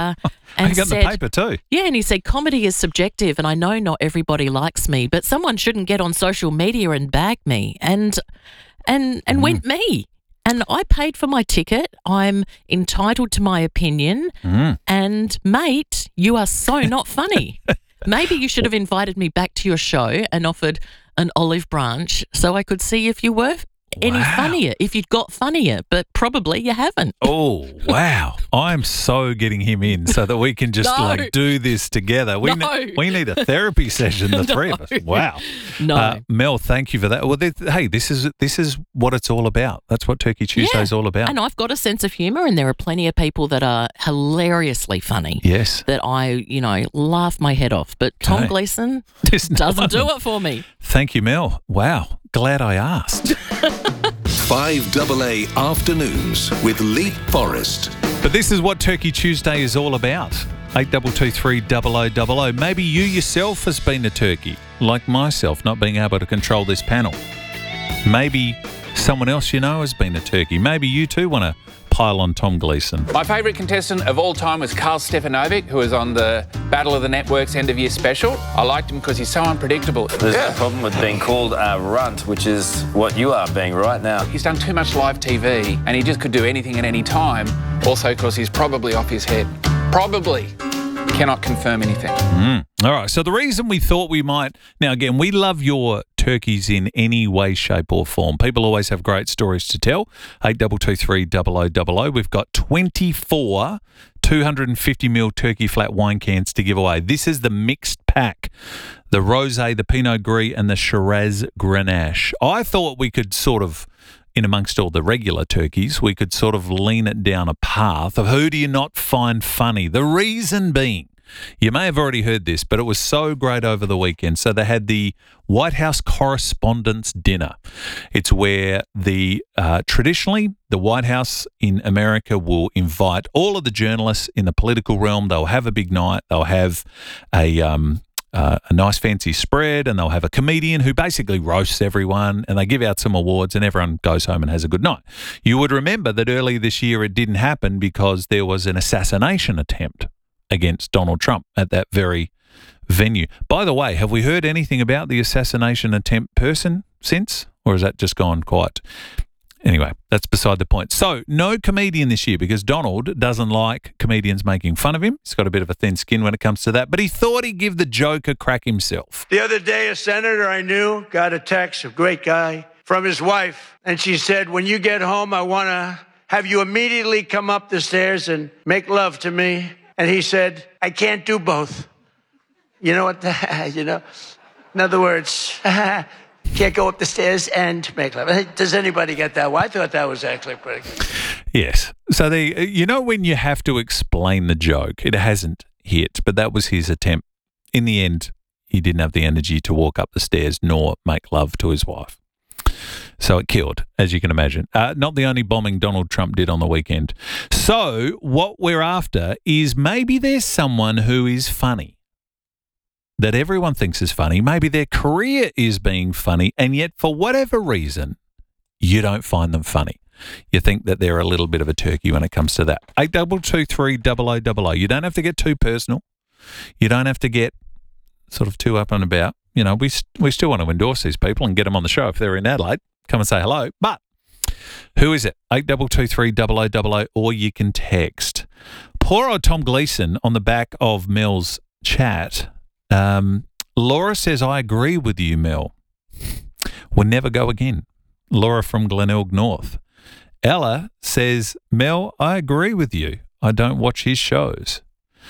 And got said, the paper too. Yeah, and he said, comedy is subjective, and I know not everybody likes me, but someone shouldn't get on social media and bag me. And went me. And I paid for my ticket. I'm entitled to my opinion. And, mate, you are so not funny. Maybe you should have invited me back to your show and offered an olive branch so I could see if you were any funnier, if you'd got funnier, but probably you haven't. Oh, wow. I'm so getting him in so that we can just do this together. We need a therapy session, the three of us. Wow. No. Mel, thank you for that. Well, hey, this is what it's all about. That's what Turkey Tuesday is all about. And I've got a sense of humour, and there are plenty of people that are hilariously funny. Yes. That I, laugh my head off. But Tom Gleeson doesn't do it for me. Thank you, Mel. Wow. Glad I asked. 5AA Afternoons with Leap Forest. But this is what Turkey Tuesday is all about. 8223 0000. Maybe you yourself has been a turkey, like myself, not being able to control this panel. Maybe someone else you know has been a turkey. Maybe you too want to pile on Tom Gleeson. My favourite contestant of all time was Karl Stefanovic, who was on the Battle of the Networks end of year special. I liked him because he's so unpredictable. There's a problem with being called a runt, which is what you are being right now. He's done too much live TV, and he just could do anything at any time. Also because he's probably off his head. Probably. Cannot confirm anything. All right, so the reason we thought we might... Now, again, we love your turkeys in any way, shape or form. People always have great stories to tell. 8223 0000. We've got 24 250ml turkey flat wine cans to give away. This is the mixed pack, the Rosé, the Pinot Gris and the Shiraz Grenache. I thought we could sort of... in amongst all the regular turkeys, we could sort of lean it down a path of who do you not find funny? The reason being, you may have already heard this, but it was so great over the weekend. So they had the White House Correspondents' Dinner. It's where traditionally the White House in America will invite all of the journalists in the political realm. They'll have a big night. They'll have a nice fancy spread, and they'll have a comedian who basically roasts everyone, and they give out some awards, and everyone goes home and has a good night. You would remember that earlier this year it didn't happen because there was an assassination attempt against Donald Trump at that very venue. By the way, have we heard anything about the assassination attempt person since, or has that just gone quiet? Anyway, that's beside the point. So, no comedian this year because Donald doesn't like comedians making fun of him. He's got a bit of a thin skin when it comes to that, but he thought he'd give the joke a crack himself. The other day, a senator I knew got a text, a great guy, from his wife, and she said, when you get home, I want to have you immediately come up the stairs and make love to me. And he said, I can't do both. You know what? In other words... can't go up the stairs and make love. Does anybody get that? Well, I thought that was actually pretty good. Yes. So, when you have to explain the joke, it hasn't hit, but that was his attempt. In the end, he didn't have the energy to walk up the stairs nor make love to his wife. So it killed, as you can imagine. Not the only bombing Donald Trump did on the weekend. So what we're after is maybe there's someone who is funny, that everyone thinks is funny. Maybe their career is being funny, and yet for whatever reason, you don't find them funny. You think that they're a little bit of a turkey when it comes to that. 8223 0000. You don't have to get too personal. You don't have to get sort of too up and about. We still want to endorse these people and get them on the show if they're in Adelaide. Come and say hello. But who is it? 8223 0000, or you can text. Poor old Tom Gleeson on the back of Mel's chat. Laura says, I agree with you, Mel. We'll never go again. Laura from Glenelg North. Ella says, Mel, I agree with you. I don't watch his shows.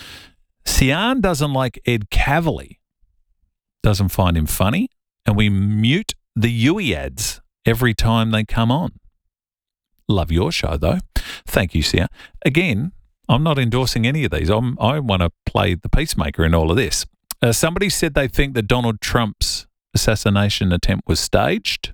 Sian doesn't like Ed Cavalier. Doesn't find him funny. And we mute the Yui ads every time they come on. Love your show, though. Thank you, Sian. Again, I'm not endorsing any of these. I want to play the peacemaker in all of this. Somebody said they think that Donald Trump's assassination attempt was staged.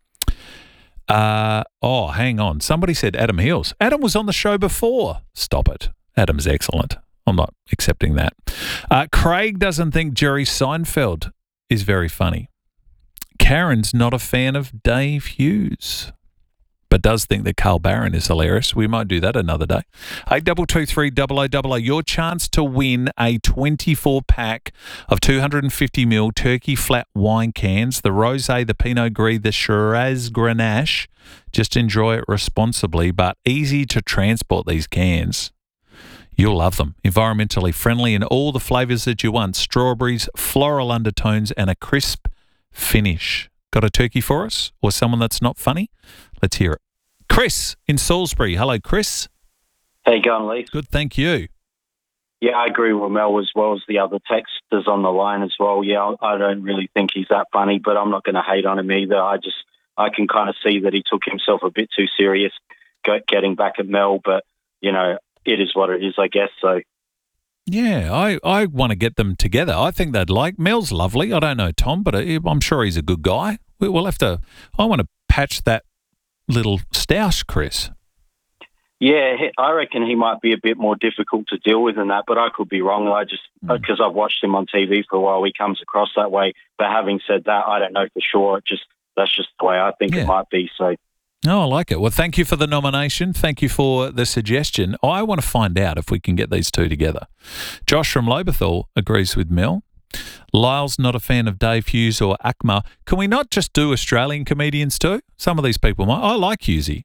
Hang on. Somebody said Adam Hills. Adam was on the show before. Stop it. Adam's excellent. I'm not accepting that. Craig doesn't think Jerry Seinfeld is very funny. Karen's not a fan of Dave Hughes. but does think that Carl Barron is hilarious. We might do that another day. 8223 0000, your chance to win a 24-pack of 250ml Turkey flat wine cans, the Rosé, the Pinot Gris, the Shiraz Grenache. Just enjoy it responsibly, but easy to transport these cans. You'll love them. Environmentally friendly in all the flavours that you want. Strawberries, floral undertones, and a crisp finish. Got a turkey for us? Or someone that's not funny? Let's hear it. Chris in Salisbury. Hello, Chris. How you going, Lee? Good, thank you. Yeah, I agree with Mel as well as the other texters on the line as well. Yeah, I don't really think he's that funny, but I'm not going to hate on him either. I can kind of see that he took himself a bit too serious getting back at Mel, but, you know, it is what it is, I guess. So, yeah, I want to get them together. I think they'd like. Mel's lovely. I don't know Tom, but I'm sure he's a good guy. We'll have to. I want to patch that little stoush, Chris. Yeah, I reckon he might be a bit more difficult to deal with than that, but I could be wrong. Because I've watched him on TV for a while, he comes across that way. But having said that, I don't know for sure. That's just the way I think it might be. So. Oh, I like it. Well, thank you for the nomination. Thank you for the suggestion. I want to find out if we can get these two together. Josh from Lobethal agrees with Mel. Lyle's not a fan of Dave Hughes or Akmal. Can we not just do Australian comedians too? Some of these people might. I like Hughesy.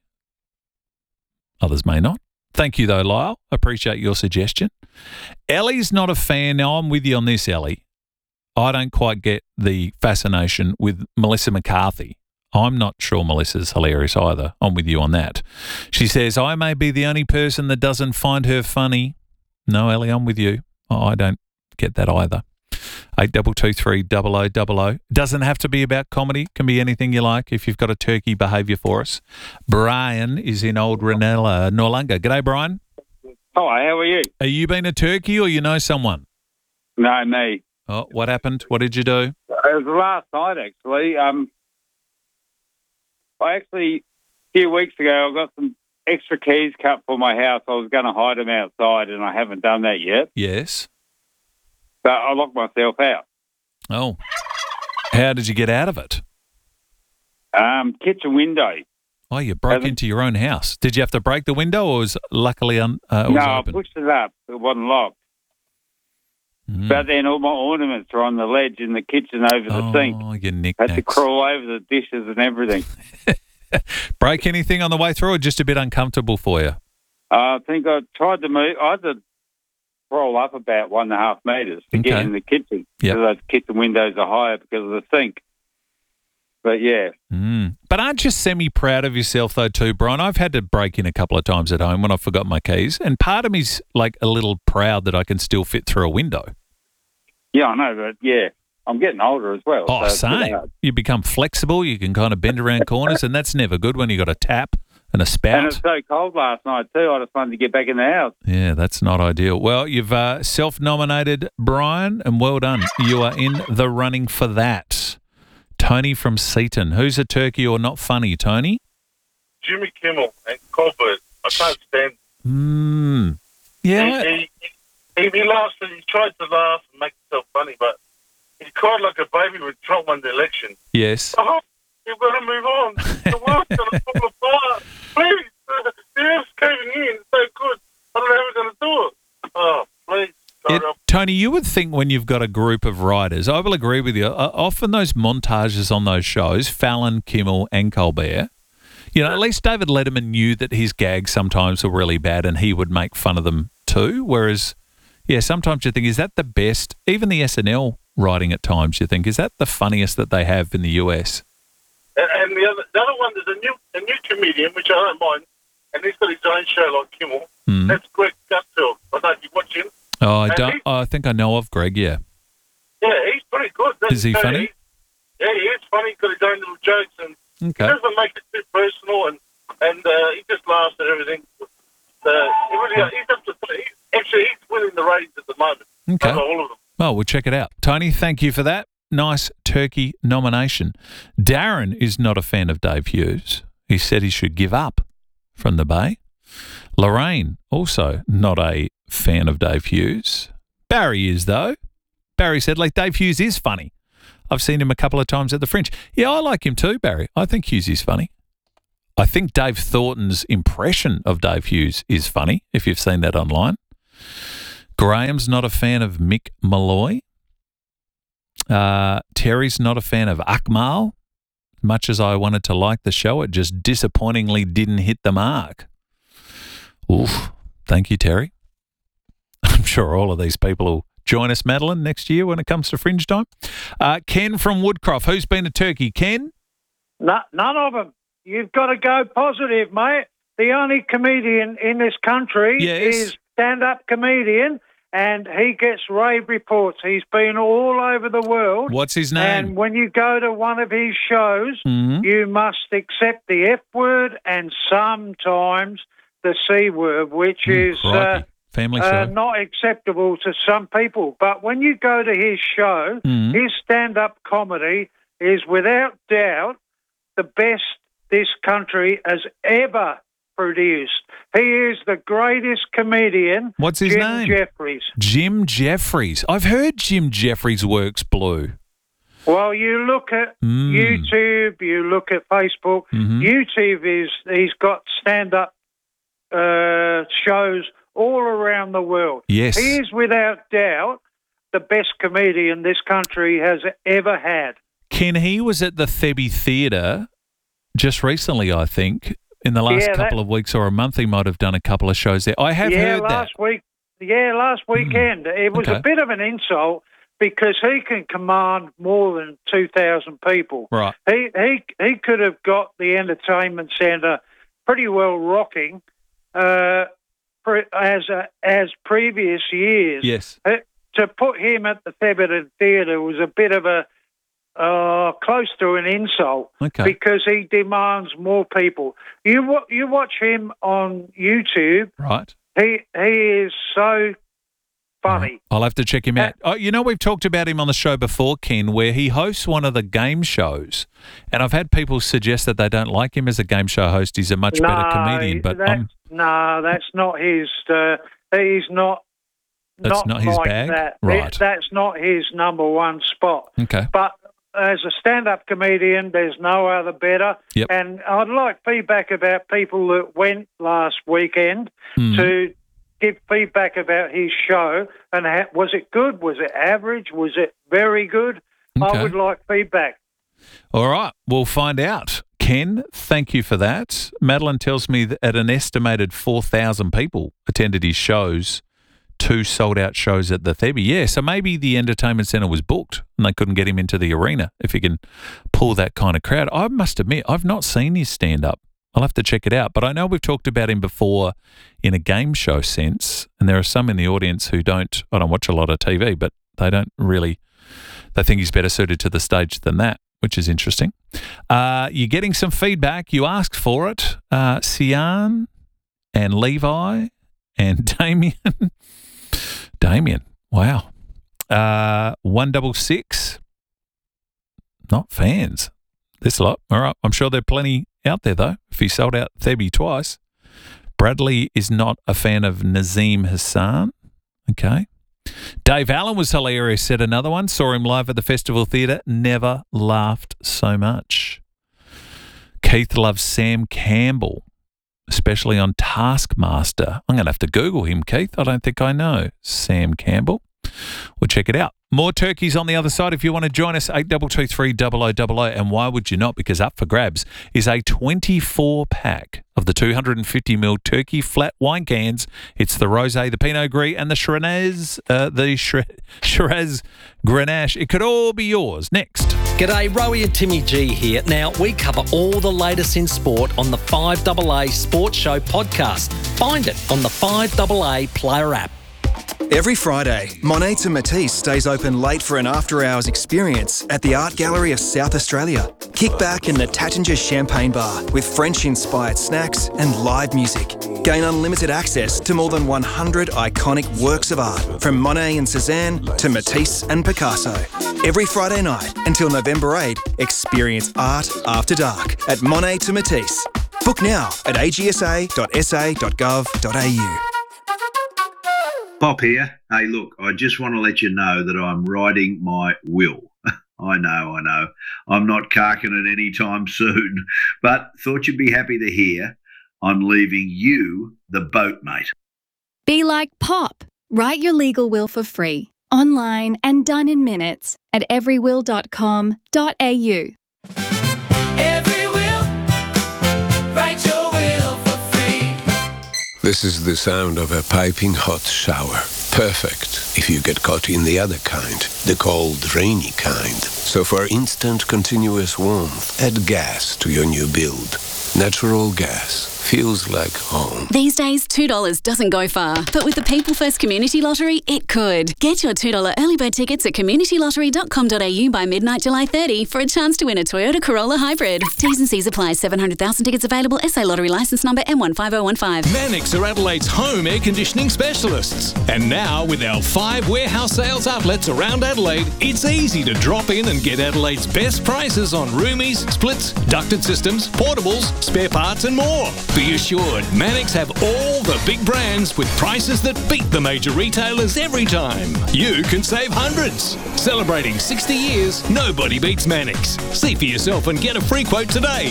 Others may not. Thank you, though, Lyle. Appreciate your suggestion. Ellie's not a fan. Now, I'm with you on this, Ellie. I don't quite get the fascination with Melissa McCarthy. I'm not sure Melissa's hilarious either. I'm with you on that. She says, I may be the only person that doesn't find her funny. No, Ellie, I'm with you. I don't get that either. 8223 0000. Doesn't have to be about comedy. Can be anything you like if you've got a turkey behaviour for us. Brian is in Old Noarlunga. G'day, Brian. Hi, how are you? Are you been a turkey or you know someone? No, me. Oh, what happened? What did you do? It was last night, actually. A few weeks ago, I got some extra keys cut for my house. I was going to hide them outside, and I haven't done that yet. Yes. So I locked myself out. Oh. How did you get out of it? Kitchen window. Oh, you broke into your own house. Did you have to break the window, or was luckily No, open? I pushed it up. It wasn't locked. Mm. But then all my ornaments are on the ledge in the kitchen over the sink. Oh, your I knickknacks. had to crawl over the dishes and everything. Break anything on the way through, or just a bit uncomfortable for you? I think I tried to move. I had to crawl up about 1.5 metres to get in the kitchen. Yep. Because those kitchen windows are higher because of the sink. But, yeah. But aren't you semi-proud of yourself, though, too, Brian? I've had to break in a couple of times at home when I forgot my keys, and part of me's like a little proud that I can still fit through a window. Yeah, I know, but, yeah, I'm getting older as well. Oh, so same. You become flexible, you can kind of bend around corners, and that's never good when you got a tap and a spout. And it's so cold last night, too. I just wanted to get back in the house. Yeah, that's not ideal. Well, you've self-nominated, Brian, and well done. You are in the running for that. Tony from Seaton. Who's a turkey or not funny, Tony? Jimmy Kimmel and Colbert. I can't stand. Yeah. He laughs and he tried to laugh and make himself funny, but he cried like a baby when Trump won the election. Yes. Oh, you've got to move on. The world's going to fall apart. Please. The earth's caving in. It's so good. I don't know how we're going to do it. Oh, please. Tony, you would think when you've got a group of writers, I will agree with you, often those montages on those shows, Fallon, Kimmel and Colbert, you know, at least David Letterman knew that his gags sometimes were really bad and he would make fun of them too, whereas, yeah, sometimes you think, is that the best? Even the SNL writing at times, you think, is that the funniest that they have in the US? And the other one, there's a new comedian, which I don't mind, and he's got his own show like Kimmel. That's Greg Gutfeld. I don't know if you watch him. Oh, I think I know of Greg, yeah. Yeah, he's pretty good. Is he funny? He is funny. He's got his own little jokes, and he doesn't make it too personal, and he just laughs at everything. He's up to actually he's winning the ratings at the moment. Okay. All of them. Well, we'll check it out. Tony, thank you for that. Nice turkey nomination. Darren is not a fan of Dave Hughes. He said he should give up from the Bay. Lorraine, also not a fan of Dave Hughes. Barry is, though. Barry said, like, Dave Hughes is funny. I've seen him a couple of times at the Fringe. Yeah, I like him too, Barry. I think Hughes is funny. I think Dave Thornton's impression of Dave Hughes is funny, if you've seen that online. Graham's not a fan of Mick Malloy. Terry's not a fan of Akmal. Much as I wanted to like the show, it just disappointingly didn't hit the mark. Oof. Thank you, Terry. I'm sure all of these people will join us, Madeline, next year when it comes to Fringe Time. Ken from Woodcroft. Who's been to Turkey? Ken? None of them. You've got to go positive, mate. The only comedian in this country is stand-up comedian, and he gets rave reports. He's been all over the world. What's his name? And when you go to one of his shows, you must accept the F word and sometimes the C word, which is family show. Not acceptable to some people. But when you go to his show, his stand-up comedy is without doubt the best this country has ever produced. He is the greatest comedian. What's his name? Jim Jeffries. Jim Jeffries. I've heard Jim Jeffries works blue. Well, you look at YouTube, you look at Facebook. YouTube he's got stand-up shows all around the world. Yes. He is without doubt the best comedian this country has ever had. Ken, he was at the Thebby Theatre just recently, I think. In the last couple of weeks or a month, he might have done a couple of shows there. I have heard last weekend. It was a bit of an insult because he can command more than 2,000 people. Right. He could have got the entertainment centre pretty well rocking as previous years. Yes. To put him at the Theberton Theatre was a bit of a close to an insult because he demands more people. You watch him on YouTube. Right. He is so funny. Right. I'll have to check him out. We've talked about him on the show before, Ken, where he hosts one of the game shows, and I've had people suggest that they don't like him as a game show host. He's a much better comedian. But that's not his. He's not. That's not his like bag? That. Right. That's not his number one spot. Okay. But as a stand-up comedian, there's no other better. Yep. And I'd like feedback about people that went last weekend to give feedback about his show. And was it good? Was it average? Was it very good? Okay. I would like feedback. All right. We'll find out. Ken, thank you for that. Madeline tells me that an estimated 4,000 people attended his shows. 2 sold-out shows at the Thebby. Yeah, so maybe the entertainment centre was booked and they couldn't get him into the arena if he can pull that kind of crowd. I must admit, I've not seen his stand-up. I'll have to check it out. But I know we've talked about him before in a game show sense, and there are some in the audience who I don't watch a lot of TV, but they think he's better suited to the stage than that, which is interesting. You're getting some feedback. You asked for it. Sian and Levi and Damien, wow. 166, not fans. This lot. All right. I'm sure there are plenty out there, though, if he sold out Thebby twice. Bradley is not a fan of Nazim Hassan. Okay. Dave Allen was hilarious, said another one. Saw him live at the Festival Theatre. Never laughed so much. Keith loves Sam Campbell, especially on Taskmaster. I'm going to have to Google him, Keith. I don't think I know Sam Campbell. We'll check it out. More turkeys on the other side if you want to join us, 8223 0000. And why would you not? Because up for grabs is a 24-pack of the 250ml turkey flat wine cans. It's the Rosé, the Pinot Gris and the Shiraz, Shiraz Grenache. It could all be yours. Next. G'day, Rowie and Timmy G here. Now, we cover all the latest in sport on the 5AA Sports Show podcast. Find it on the 5AA Player app. Every Friday, Monet to Matisse stays open late for an after-hours experience at the Art Gallery of South Australia. Kick back in the Tattinger Champagne Bar with French-inspired snacks and live music. Gain unlimited access to more than 100 iconic works of art, from Monet and Cézanne to Matisse and Picasso. Every Friday night until November 8, experience art after dark at Monet to Matisse. Book now at agsa.sa.gov.au. Bob here. Hey, look, I just want to let you know that I'm writing my will. I know. I'm not carking it anytime soon, but thought you'd be happy to hear I'm leaving you the boat, mate. Be like Pop. Write your legal will for free, online and done in minutes at everywill.com.au. Every will, write your will for free. This is the sound of a piping hot shower. Perfect if you get caught in the other kind, the cold, rainy kind. So for instant, continuous warmth, add gas to your new build. Natural gas feels like home. These days, $2 doesn't go far, but with the People First Community Lottery, it could. Get your $2 early bird tickets at communitylottery.com.au by midnight July 30 for a chance to win a Toyota Corolla Hybrid. T's and C's apply. 700,000 tickets available. SA Lottery licence number M15015. Mannix are Adelaide's home air conditioning specialists. And now, with our 5 warehouse sales outlets around Adelaide, it's easy to drop in and get Adelaide's best prices on roomies, splits, ducted systems, portables, spare parts and more. Be assured, Mannix have all the big brands with prices that beat the major retailers every time. You can save hundreds. Celebrating 60 years, nobody beats Mannix. See for yourself and get a free quote today.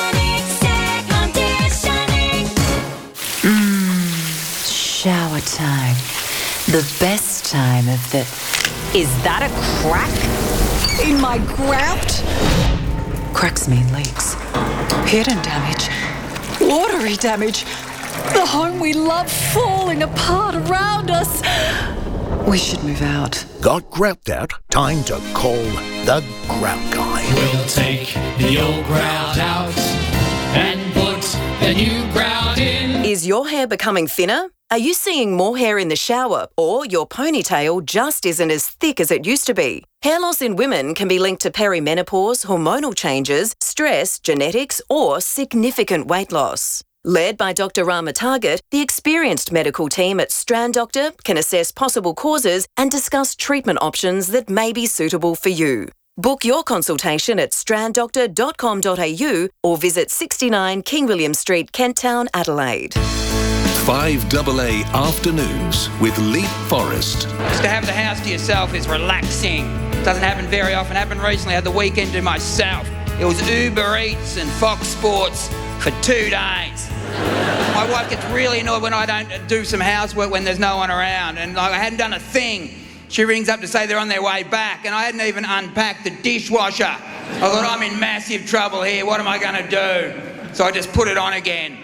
Shower time. The best time of the... Is that a crack in my grout? Cracks mean leaks. Hidden damage. Watery damage. The home we love falling apart around us. We should move out. Got grout out? Time to call the Grout Guy. We'll take the old grout out and put the new grout in. Is your hair becoming thinner? Are you seeing more hair in the shower, or your ponytail just isn't as thick as it used to be? Hair loss in women can be linked to perimenopause, hormonal changes, stress, genetics, or significant weight loss. Led by Dr. Rama Target, the experienced medical team at Strand Doctor can assess possible causes and discuss treatment options that may be suitable for you. Book your consultation at stranddoctor.com.au or visit 69 King William Street, Kent Town, Adelaide. 5AA Afternoons with Leap Forrest. Just to have the house to yourself is relaxing. Doesn't happen very often. Happened recently. I had the weekend to myself. It was Uber Eats and Fox Sports for 2 days. My wife gets really annoyed when I don't do some housework when there's no one around, and I hadn't done a thing. She rings up to say they're on their way back, and I hadn't even unpacked the dishwasher. I thought, I'm in massive trouble here. What am I going to do? So I just put it on again.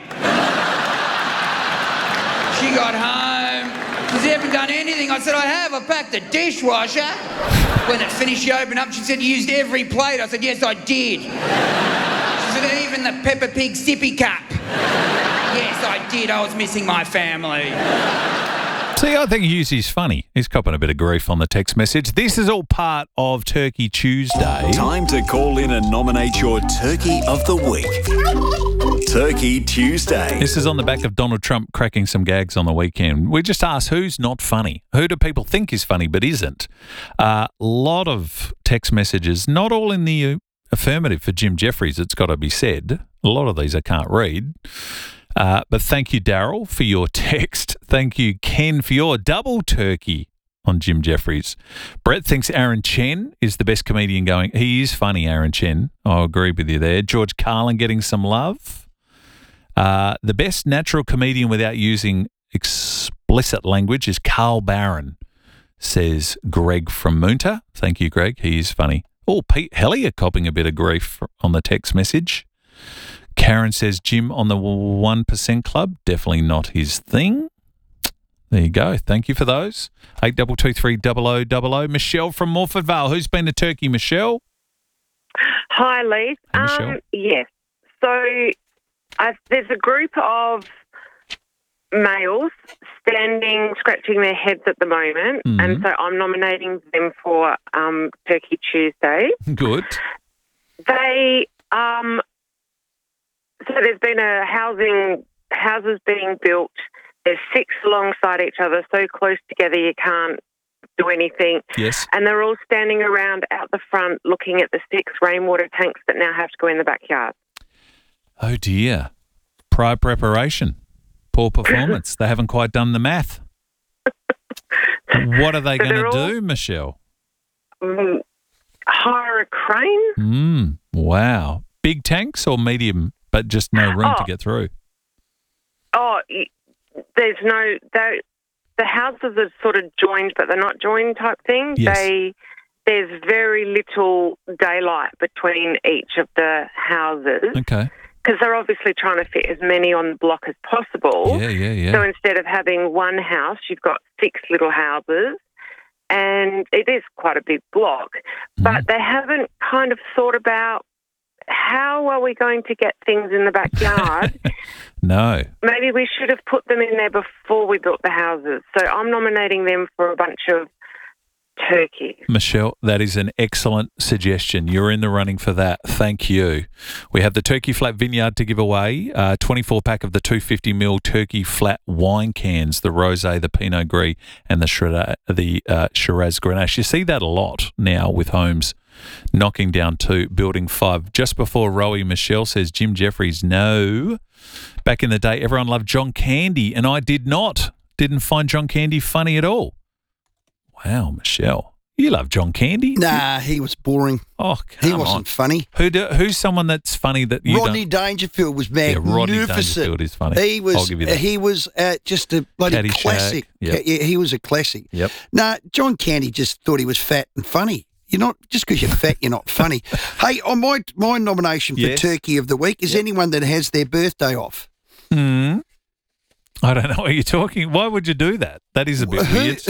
She got home. She said, you haven't done anything. I said, I have. I packed the dishwasher. When it finished, she opened up. She said, you used every plate. I said, yes, I did. She said, even the Peppa Pig sippy cup. Yes, I did. I was missing my family. See, I think Hughesy's funny. He's copping a bit of grief on the text message. This is all part of Turkey Tuesday. Time to call in and nominate your Turkey of the Week. Turkey Tuesday. This is on the back of Donald Trump cracking some gags on the weekend. We just asked who's not funny. Who do people think is funny but isn't? A lot of text messages, not all in the affirmative for Jim Jeffries, it's got to be said. A lot of these I can't read. But thank you, Daryl, for your text. Thank you, Ken, for your double turkey on Jim Jeffries. Brett thinks Aaron Chen is the best comedian going. He is funny, Aaron Chen. I'll agree with you there. George Carlin getting some love. The best natural comedian without using explicit language is Carl Barron, says Greg from Moonta. Thank you, Greg. He is funny. Oh, Pete Hellier copping a bit of grief on the text message. Karen says Jim on the 1% Club, definitely not his thing. There you go. Thank you for those. 8223 Michelle from Morford Vale. Who's been to Turkey, Michelle? Hi, Lee. Hey, Michelle. Yes. So there's a group of males scratching their heads at the moment, and so I'm nominating them for Turkey Tuesday. Good. They So there's been houses being built. There's 6 alongside each other, so close together you can't do anything. Yes. And they're all standing around out the front looking at the 6 rainwater tanks that now have to go in the backyard. Oh, dear. Prior preparation. Poor performance. They haven't quite done the math. What are they going to do, Michelle? hire a crane. Wow. Big tanks or medium, but just no room to get through? Oh, there's no... The houses are sort of joined, but they're not joined type thing. Yes. There's very little daylight between each of the houses. Okay. Because they're obviously trying to fit as many on the block as possible. Yeah. So instead of having one house, you've got 6 little houses, and it is quite a big block. But they haven't kind of thought about how are we going to get things in the backyard. No. Maybe we should have put them in there before we built the houses. So I'm nominating them for a bunch of turkeys. Michelle, that is an excellent suggestion. You're in the running for that. Thank you. We have the Turkey Flat Vineyard to give away, 24-pack of the 250ml Turkey Flat wine cans, the Rosé, the Pinot Gris, and the Shiraz Grenache. You see that a lot now with homes knocking down 2, building 5. Just before Rowie, Michelle says Jim Jeffries, no. Back in the day, everyone loved John Candy, and I did not. Didn't find John Candy funny at all. Wow, Michelle. You love John Candy? Nah, he was boring. Oh, he wasn't funny. Who's someone that's funny that you Rodney Dangerfield was magnificent. Yeah, Rodney Dangerfield is funny. He was. I'll give you that. He was just a bloody Caddyshack. classic. Yep. Yeah, he was a classic. Yep. Nah, John Candy just thought he was fat and funny. You're not just because you're fat, you're not funny. Hey, on my nomination for Turkey of the Week is anyone that has their birthday off. I don't know what you're talking. Why would you do that? That is a bit weird.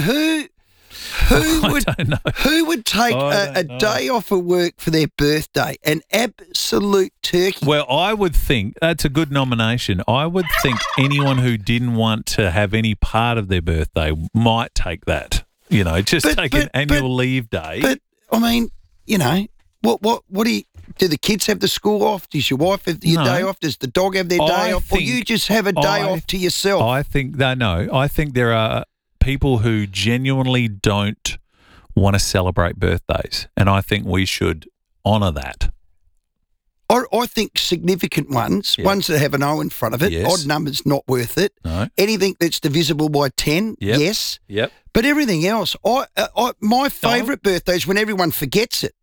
Who would take a day off of work for their birthday? An absolute turkey. Well, I would think that's a good nomination. I would think anyone who didn't want to have any part of their birthday might take that. You know, take an annual leave day. But I mean, you know, what do the kids have the school off? Does your wife have your day off? Does the dog have their day off? Or you just have a day off to yourself? I think there are people who genuinely don't want to celebrate birthdays, and I think we should honour that. I think significant ones that have an O in front of it, odd numbers not worth it. No. Anything that's divisible by 10, yes. Yep. But everything else, my favourite birthday is when everyone forgets it.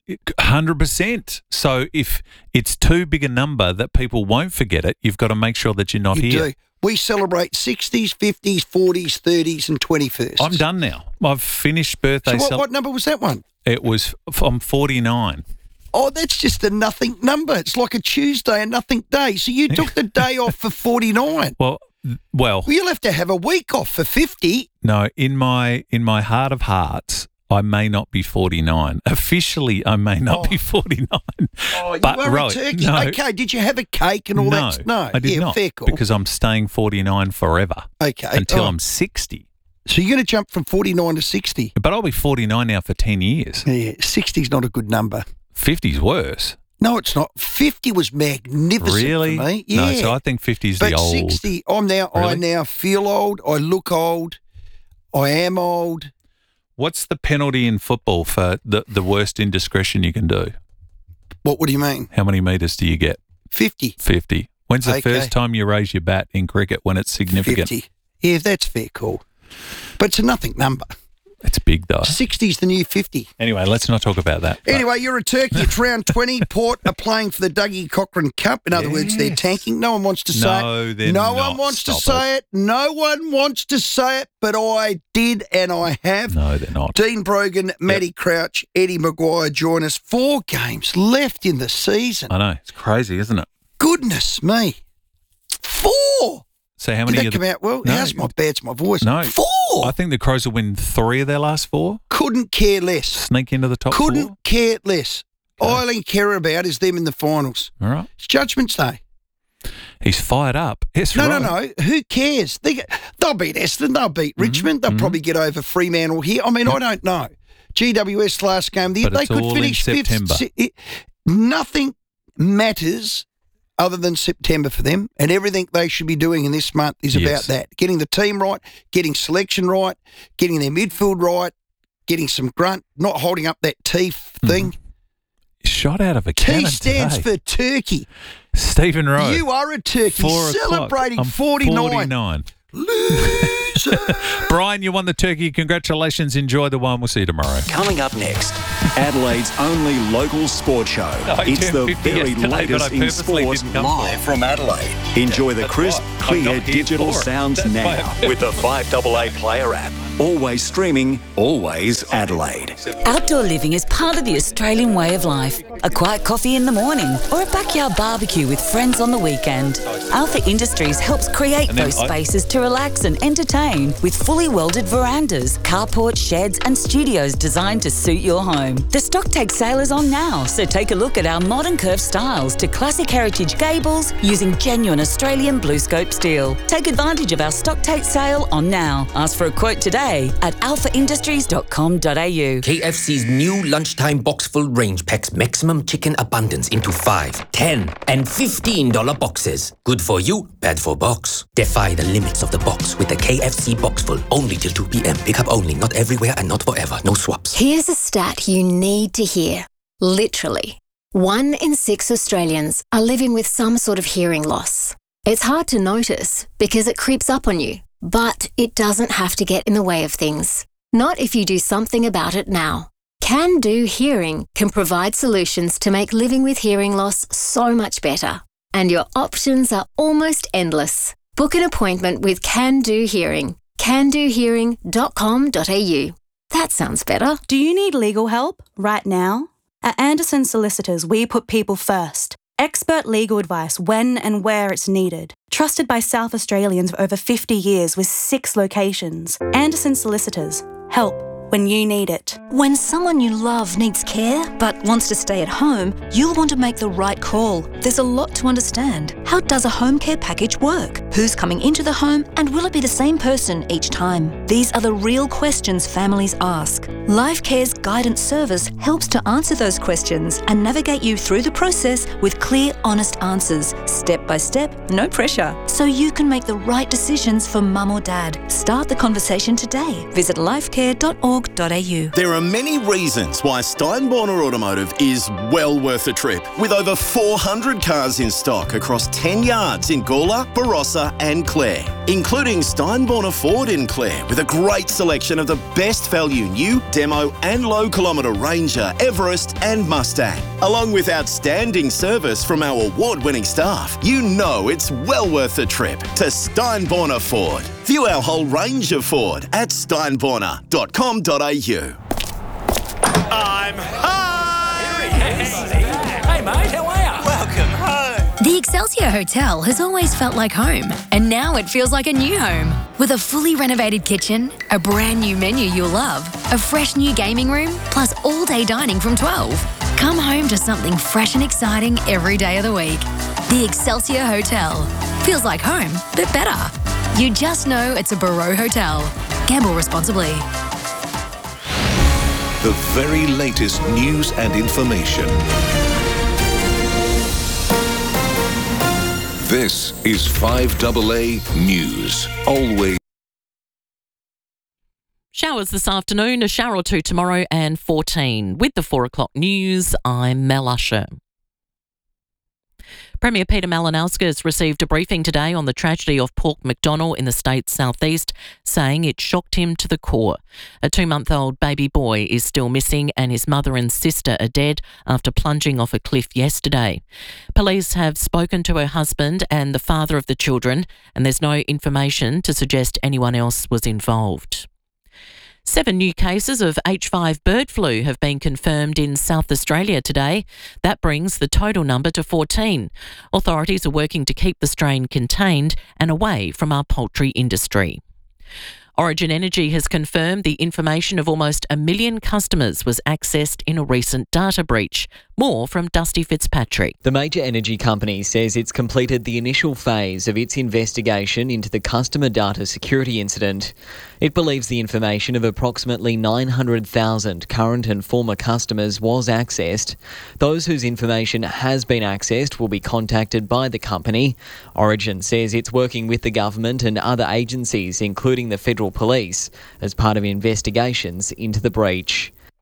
100%. So if it's too big a number that people won't forget it, you've got to make sure that you're not here. Do. We celebrate 60s, 50s, 40s, 30s and 21st. I'm done now. I've finished birthday. So what number was that one? I'm 49. Oh, that's just a nothing number. It's like a Tuesday, a nothing day. So you took the day off for 49. Well, you'll have to have a week off for 50. No, in my heart of hearts, I may not be 49. Officially, I may not be 49. Oh, you were a turkey. No, okay, did you have a cake and all that? No, I did not. Fair call. Because I'm staying 49 forever. Okay. Until I'm 60. So you're going to jump from 49 to 60? But I'll be 49 now for 10 years. Yeah, 60's not a good number. 50's worse. No, it's not. 50 was magnificent really? for me. Yeah. No, so I think 50's the old. But 60, I now feel old. I look old. I am old. What's the penalty in football for the worst indiscretion you can do? What do you mean? How many metres do you get? 50. 50. When's the first time you raise your bat in cricket when it's significant? 50. Yeah, that's fair call. But it's a nothing number. It's big, though. 60's the new 50. Anyway, let's not talk about that. Anyway, you're a turkey. It's round 20. Port are playing for the Dougie Cochrane Cup. In other words, they're tanking. No one wants to say it. No one wants to say it. No one wants to say it, but I did and I have. No, they're not. Dean Brogan, Matty Crouch, Eddie Maguire join us. 4 games left in the season. I know. It's crazy, isn't it? Goodness me. 4! So how many did that come out well? How's my voice? No. 4! I think the Crows will win 3 of their last 4. Couldn't care less. Sneak into the top 4. Couldn't care less. All I care about is them in the finals. All right. It's Judgment Day. He's fired up. Yes, No. Who cares? They'll beat Essendon. They'll beat Richmond. They'll probably get over Fremantle here. I mean, I don't know. GWS last game. They could finish 5th. Nothing matters other than September for them, and everything they should be doing in this month is about that. Getting the team right, getting selection right, getting their midfield right, getting some grunt, not holding up that T thing. Shot out of a cannon. T stands for turkey. Stephen Rowe. You are a turkey. Celebrating 49. Brian, you won the turkey. Congratulations. Enjoy the wine. We'll see you tomorrow. Coming up next, Adelaide's only local sports show. It's the very latest in sports live from Adelaide. Enjoy the crisp, clear digital sounds now with the 5AA Player app. Always streaming, always Adelaide. Outdoor living is part of the Australian way of life. A quiet coffee in the morning or a backyard barbecue with friends on the weekend. Alpha Industries helps create those spaces to relax and entertain with fully welded verandas, carports, sheds and studios designed to suit your home. The stock take sale is on now, so take a look at our modern curved styles to classic heritage gables using genuine Australian BlueScope steel. Take advantage of our stock take sale on now. Ask for a quote today at alphaindustries.com.au. KFC's new lunchtime box full range packs maximum chicken abundance into 5, 10 and $15 boxes. Good for you, bad for box. Defy the limits of the box with the KFC box full. Only till 2 p.m. Pick up only, not everywhere and not forever. No swaps. Here's a stat you need to hear. Literally, 1 in 6 Australians are living with some sort of hearing loss. It's hard to notice because it creeps up on you, but it doesn't have to get in the way of things. Not if you do something about it now. Can Do Hearing can provide solutions to make living with hearing loss so much better. And your options are almost endless. Book an appointment with Can Do Hearing. candohearing.com.au. That sounds better. Do you need legal help right now? At Anderson Solicitors, we put people first. Expert legal advice when and where it's needed. Trusted by South Australians for over 50 years with 6 locations. Anderson Solicitors. Help when you need it. When someone you love needs care but wants to stay at home, you'll want to make the right call. There's a lot to understand. How does a home care package work? Who's coming into the home and will it be the same person each time? These are the real questions families ask. LifeCare's guidance service helps to answer those questions and navigate you through the process with clear, honest answers, step by step, no pressure, so you can make the right decisions for mum or dad. Start the conversation today. Visit lifecare.org.au. There are many reasons why Steinborner Automotive is well worth a trip. With over 400 cars in stock across 10 yards in Gawler, Barossa and Clare, including Steinborner Ford in Clare with a great selection of the best value new, demo and low kilometre Ranger, Everest and Mustang. Along with outstanding service from our award-winning staff, you know it's well worth a trip to Steinborner Ford. View our whole range of Ford at steinborner.com.au. I'm home! Here he is. Hey mate, how are you? Welcome home. The Excelsior Hotel has always felt like home, and now it feels like a new home. With a fully renovated kitchen, a brand new menu you'll love, a fresh new gaming room, plus all-day dining from 12. Come home to something fresh and exciting every day of the week. The Excelsior Hotel. Feels like home, but better. You just know it's a Barreau Hotel. Gamble responsibly. The very latest news and information. This is 5AA News. Always. Showers this afternoon, a shower or two tomorrow and 14. With the 4 o'clock news, I'm Mel Usher. Premier Peter Malinauskas received a briefing today on the tragedy of Port Macdonnell in the state's southeast, saying it shocked him to the core. A 2-month-old baby boy is still missing and his mother and sister are dead after plunging off a cliff yesterday. Police have spoken to her husband and the father of the children, and there's no information to suggest anyone else was involved. 7 new cases of H5 bird flu have been confirmed in South Australia today. That brings the total number to 14. Authorities are working to keep the strain contained and away from our poultry industry. Origin Energy has confirmed the information of almost 1 million customers was accessed in a recent data breach. More from Dusty Fitzpatrick. The major energy company says it's completed the initial phase of its investigation into the customer data security incident. It believes the information of approximately 900,000 current and former customers was accessed. Those whose information has been accessed will be contacted by the company. Origin says it's working with the government and other agencies, including the Federal Police, as part of investigations into the breach.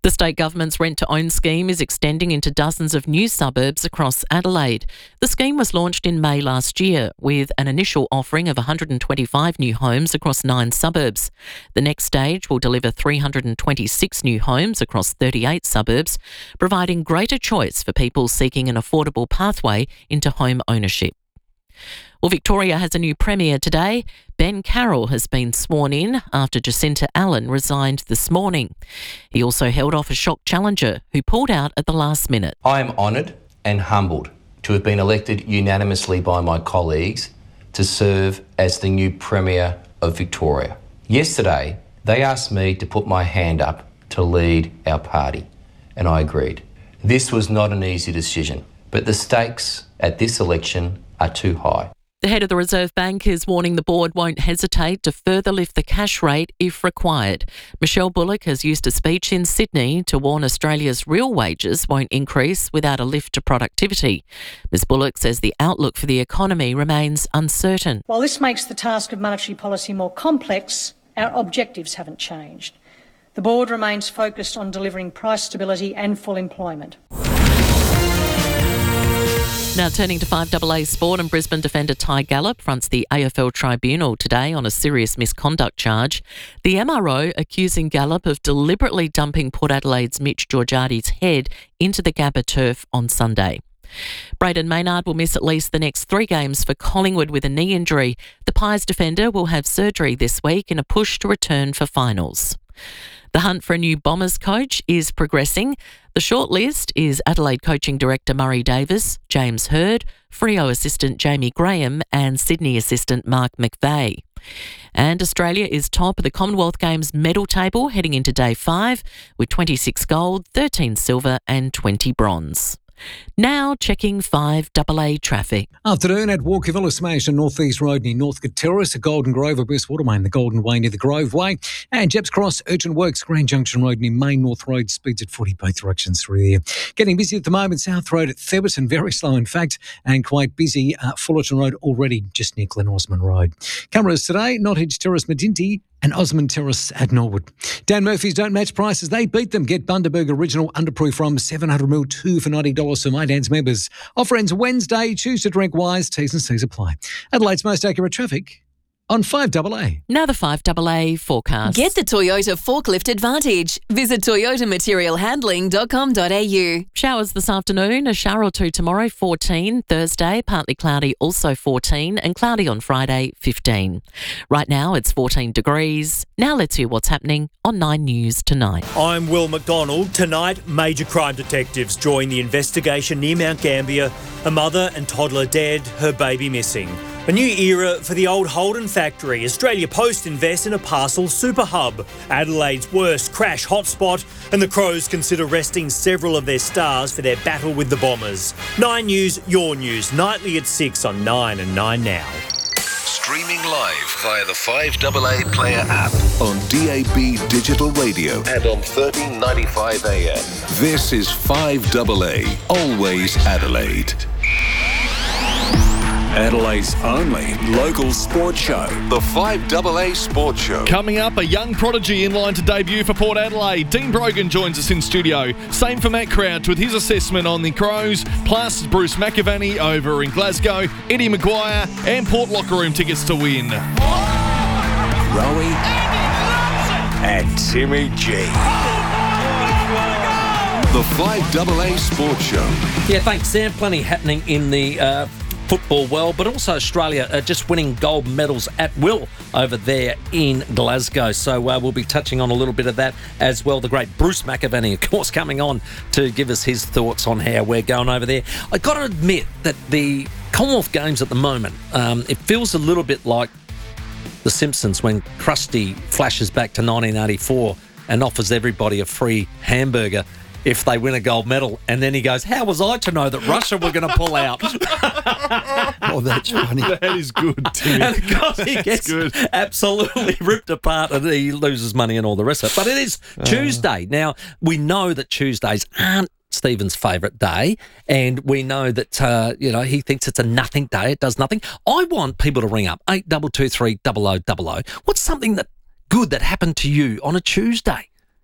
The state government's rent-to-own scheme is extending into dozens of new suburbs across Adelaide. The scheme was launched in May last year with an initial offering of 125 new homes across 9 suburbs. The next stage will deliver 326 new homes across 38 suburbs, providing greater choice for people seeking an affordable pathway into home ownership. Well, Victoria has a new Premier today. Ben Carroll has been sworn in after Jacinta Allen resigned this morning. He also held off a shock challenger who pulled out at the last minute. I am honoured and humbled to have been elected unanimously by my colleagues to serve as the new Premier of Victoria. Yesterday, they asked me to put my hand up to lead our party, and I agreed. This was not an easy decision, but the stakes at this election are too high. The head of the Reserve Bank is warning the board won't hesitate to further lift the cash rate if required. Michelle Bullock has used a speech in Sydney to warn Australia's real wages won't increase without a lift to productivity. Ms Bullock says the outlook for the economy remains uncertain. While this makes the task of monetary policy more complex, our objectives haven't changed. The board remains focused on delivering price stability and full employment. Now turning to 5AA sport, and Brisbane defender Ty Gallop fronts the AFL Tribunal today on a serious misconduct charge. The MRO accusing Gallop of deliberately dumping Port Adelaide's Mitch Georgiades' head into the Gabba turf on Sunday. Braden Maynard will miss at least the next 3 games for Collingwood with a knee injury. The Pies defender will have surgery this week in a push to return for finals. The hunt for a new Bombers coach is progressing. The shortlist is Adelaide coaching director Murray Davis, James Hird, Freo assistant Jamie Graham and Sydney assistant Mark McVeigh. And Australia is top of the Commonwealth Games medal table heading into day 5 with 26 gold, 13 silver and 20 bronze. Now checking 5AA traffic. Afternoon at Walkerville, Smash and North East Road near Northcote Terrace, Golden Grove, West Watermain, the Golden Way near the Grove Way, and Jeps Cross, Urchin Works, Grand Junction Road near Main North Road, speeds at 40 both directions through there. Getting busy at the moment, South Road at Theberton, very slow in fact, and quite busy Fullerton Road already just near Glen Osmond Road. Cameras today, Nottage Terrace, Medinty, and Osmond Terrace at Norwood. Dan Murphy's don't match prices, they beat them. Get Bundaberg Original Underproof from 700ml 2 for $90 for My Dan's members. Offer ends Wednesday. Choose to drink wise. T's and C's apply. Adelaide's most accurate traffic on 5AA. Now the 5AA forecast. Get the Toyota Forklift Advantage. Visit toyotamaterialhandling.com.au. Showers this afternoon, a shower or 2 tomorrow, 14. Thursday, partly cloudy, also 14. And cloudy on Friday, 15. Right now, it's 14 degrees. Now let's hear what's happening on 9 News tonight. I'm Will McDonald. Tonight, major crime detectives join the investigation near Mount Gambier. A mother and toddler dead, her baby missing. A new era for the old Holden factory. Australia Post invests in a parcel super hub. Adelaide's worst crash hotspot, and the Crows consider resting several of their stars for their battle with the Bombers. 9 News, your news, nightly at 6 on 9 and 9 Now. Streaming live via the 5AA Player app on DAB Digital Radio and on 1395 AM. This is 5AA, always Adelaide. Adelaide's only local sports show. The 5AA Sports Show. Coming up, a young prodigy in line to debut for Port Adelaide. Dean Brogan joins us in studio. Same for Matt Crouch with his assessment on the Crows, plus Bruce McAvaney over in Glasgow, Eddie Maguire and Port Locker Room tickets to win. Rowie and Timmy G. The 5AA Sports Show. Yeah, thanks, Sam. Plenty happening in the football world, but also Australia just winning gold medals at will over there in Glasgow. So we'll be touching on a little bit of that as well. The great Bruce McAvaney, of course, coming on to give us his thoughts on how we're going over there. I got to admit that the Commonwealth Games at the moment, it feels a little bit like The Simpsons when Krusty flashes back to 1984 and offers everybody a free hamburger if they win a gold medal. And then he goes, how was I to know that Russia were going to pull out? Oh, that's funny. That is good, Timmy. And of course he gets absolutely ripped apart and he loses money and all the rest of it. But it is Tuesday. Now, we know that Tuesdays aren't Stephen's favourite day, and we know that he thinks it's a nothing day. It does nothing. I want people to ring up 8223 0000. What's something that good that happened to you on a Tuesday?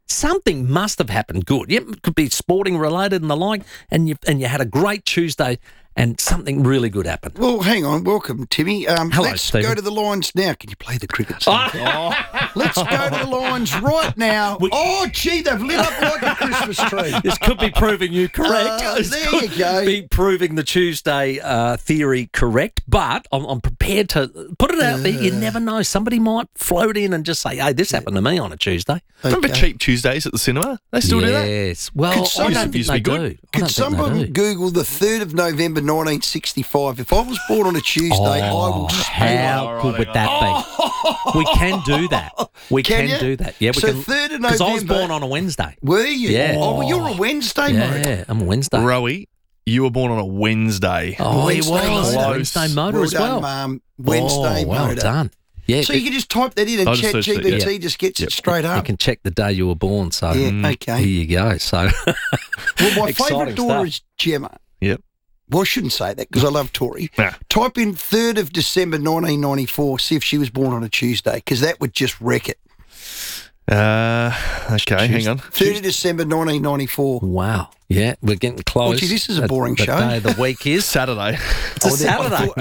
something must have happened good. Yeah, it could be sporting related and the like, and you had a great Tuesday and something really good happened. Well, hang on. Welcome, Timmy. Hello, let's Stephen. go to the lines now. Can you play the cricket song? Let's go to the lines right now. Gee, they've lit up like a Christmas tree. This could be proving you correct. There you go. Be proving the Tuesday theory correct, but I'm prepared to put it out there. You never know. Somebody might float in and just say, hey, this happened to me on a Tuesday. Remember Cheap Tuesdays at the cinema? They still do that? Yes. Well, I don't think they do. Could someone Google the 3rd of November 1965? If I was born on a Tuesday, I will how good would that be? We can do that. We can do that. Yeah, we so can. 3rd of November. Because I was born on a Wednesday. Were you? Yeah. Oh, well, you're a Wednesday, mate. Yeah, I'm a Wednesday. Rowie, you were born on a Wednesday. Oh, he was. Close. Wednesday motor as well. Wednesday well motor. done. Yeah, so you can just type that in and ChatGPT just gets it straight up. You can check the day you were born. So okay. Here you go. So, well, my favourite daughter is Gemma. Yep. Well, I shouldn't say that because I love Tori. Nah. Type in 3rd of December 1994, see if she was born on a Tuesday, because that would just wreck it. Okay, hang on. 3rd of December 1994. Wow. Yeah, we're getting close. Oh, gee, this is a boring show. The day of the week is Saturday. It's a Saturday.